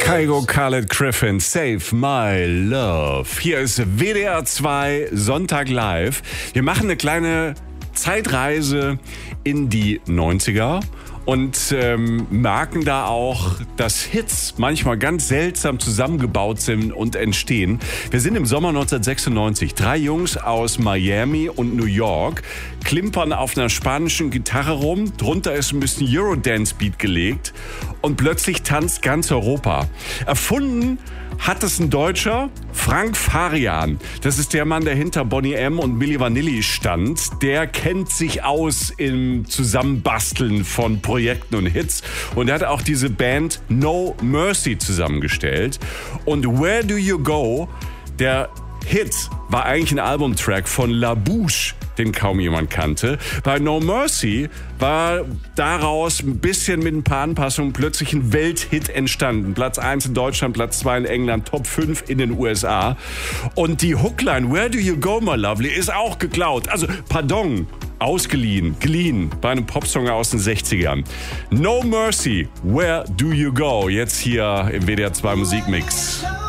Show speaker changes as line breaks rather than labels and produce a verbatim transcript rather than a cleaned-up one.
Kygo Khaled Griffin, Save My Love. Hier ist W D R zwei Sonntag live. Wir machen eine kleine Zeitreise in die neunziger und ähm, merken da auch, dass Hits manchmal ganz seltsam zusammengebaut sind und entstehen. Wir sind im Sommer neunzehnhundertsechsundneunzig. Drei Jungs aus Miami und New York klimpern auf einer spanischen Gitarre rum. Drunter ist ein bisschen Eurodance-Beat gelegt und plötzlich tanzt ganz Europa. Erfunden hat es ein Deutscher, Frank Farian. Das ist der Mann, der hinter Boney M. und Milli Vanilli stand. Der kennt sich aus im Zusammenbasteln von Projekten und Hits. Und er hat auch diese Band No Mercy zusammengestellt. Und Where Do You Go, der Hit, war eigentlich ein Albumtrack von La Bouche, den kaum jemand kannte. Bei No Mercy war daraus ein bisschen mit ein paar Anpassungen plötzlich ein Welthit entstanden. Platz eins in Deutschland, Platz zwei in England, Top fünf in den U S A. Und die Hookline, Where Do You Go, My Lovely, ist auch geklaut. Also, pardon, ausgeliehen, geliehen bei einem Popsong aus den sechzigern. No Mercy, Where Do You Go? Jetzt hier im W D R zwei Musikmix.